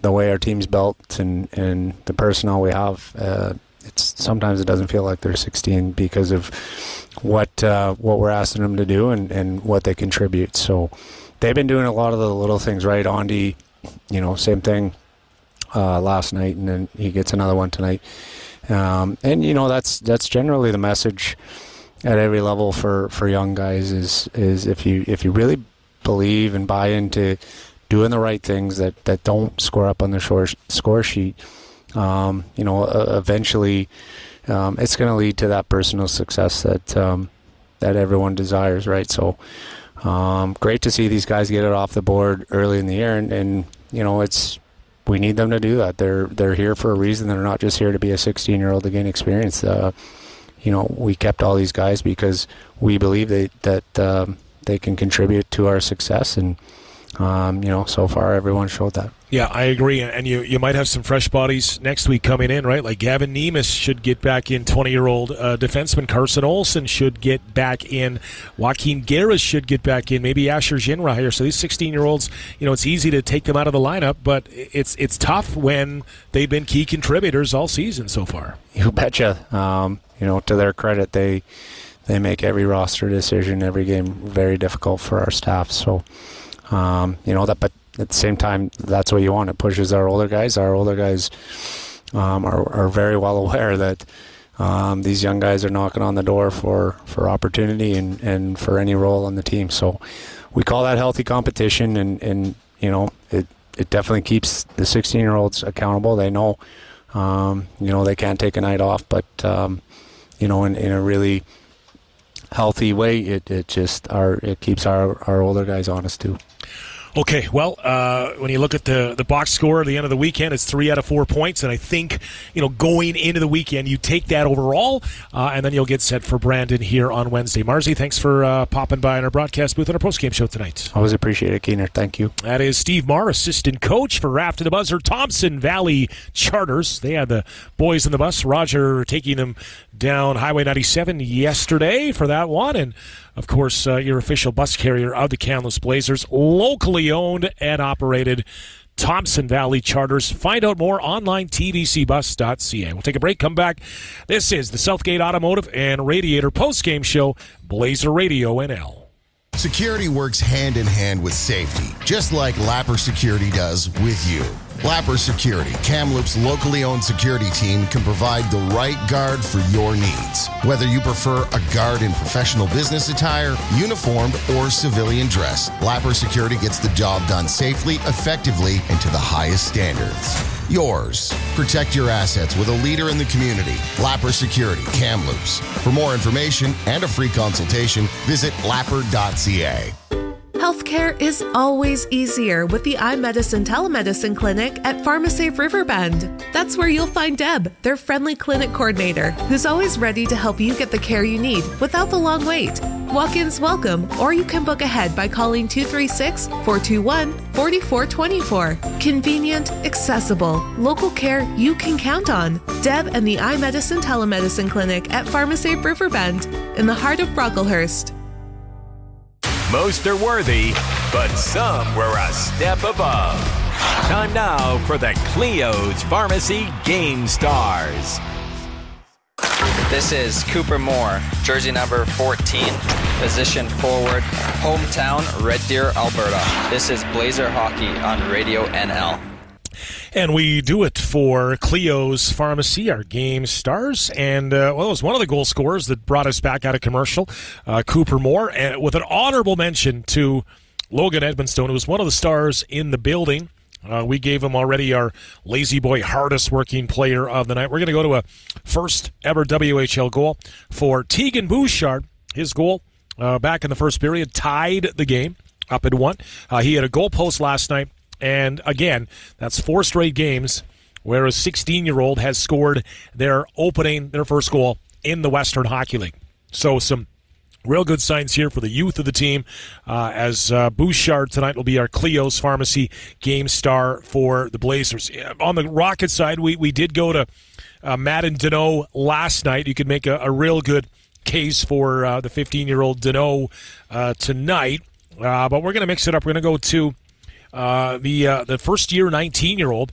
the way our team's built and the personnel we have, sometimes it doesn't feel like they're 16 because of what we're asking them to do and what they contribute. So they've been doing a lot of the little things right. Andy, same thing last night, and then he gets another one tonight. And that's generally the message at every level for young guys is if you really believe and buy into doing the right things that don't score up on the score sheet, eventually it's going to lead to that personal success that everyone desires, right? So great to see these guys get it off the board early in the year, and we need them to do that. They're here for a reason. They're not just here to be a 16-year-old to gain experience. We kept all these guys because we believe that they can contribute to our success, and so far everyone showed that. Yeah, I agree, and you might have some fresh bodies next week coming in, right? Like Gavin Nemes should get back in, 20-year-old defenseman. Carson Olsen should get back in. Joaquin Guerra should get back in. Maybe Asher Ginra. So these 16-year-olds, it's easy to take them out of the lineup, but it's tough when they've been key contributors all season so far. You betcha. To their credit, they make every roster decision, every game very difficult for our staff. So, but at the same time, that's what you want. It pushes our older guys. Our older guys are very well aware that these young guys are knocking on the door for opportunity and for any role on the team. So we call that healthy competition, and it definitely keeps the 16-year-olds accountable. They know, they can't take a night off, but in a really healthy way, it keeps our older guys honest too. Okay, well, when you look at the box score at the end of the weekend, it's 3 out of 4 points, and I think, going into the weekend, you take that overall, and then you'll get set for Brandon here on Wednesday. Marzi, thanks for popping by in our broadcast booth on our postgame show tonight. Always appreciate it, Keener. Thank you. That is Steve Marr, assistant coach for After the Buzzer, Thompson Valley Charters. They had the boys in the bus. Roger taking them down Highway 97 yesterday for that one, and of course, your official bus carrier of the Kamloops Blazers, locally owned and operated Thompson Valley Charters. Find out more online, tvcbus.ca. We'll take a break, come back. This is the Southgate Automotive and Radiator postgame show, Blazer Radio NL. Security works hand in hand with safety, just like Lapper Security does with you. Lapper Security, Kamloops' locally owned security team, can provide the right guard for your needs. Whether you prefer a guard in professional business attire, uniformed, or civilian dress, Lapper Security gets the job done safely, effectively, and to the highest standards. Yours. Protect your assets with a leader in the community. Lapper Security, Kamloops. For more information and a free consultation, visit lapper.ca. Healthcare is always easier with the iMedicine telemedicine clinic at PharmaSafe Riverbend. That's where you'll find Deb, their friendly clinic coordinator, who's always ready to help you get the care you need without the long wait. Walk-ins welcome, or you can book ahead by calling 236-421-4424. Convenient, accessible, local care you can count on. Deb and the iMedicine telemedicine clinic at PharmaSafe Riverbend in the heart of Brocklehurst. Most are worthy, but some were a step above. Time now for the Cleo's Pharmacy Game Stars. This is Cooper Moore, jersey number 14, position forward, hometown Red Deer, Alberta. This is Blazer Hockey on Radio NL. And we do it for Cleo's Pharmacy, our game stars. And, it was one of the goal scorers that brought us back out of commercial, Cooper Moore, and with an honorable mention to Logan Edmonstone, who was one of the stars in the building. We gave him already our Lazy Boy hardest working player of the night. We're going to go to a first ever WHL goal for Tegan Bouchard. His goal back in the first period tied the game up at 1. He had a goal post last night. And again, that's 4 straight games where a 16-year-old has scored their first goal in the Western Hockey League. So some real good signs here for the youth of the team, as Bouchard tonight will be our Cleo's Pharmacy game star for the Blazers. On the Rocket side, we did go to Madden Deneau last night. You could make a real good case for the 15-year-old Deneau tonight, but we're going to mix it up. We're going to go to the first-year 19-year-old